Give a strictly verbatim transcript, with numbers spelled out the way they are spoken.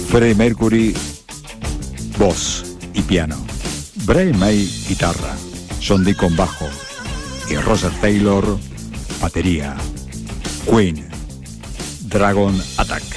Freddie Mercury, voz y piano. Brian May, guitarra. John Deacon, bajo. Y Roger Taylor, batería. Queen, Dragon Attack.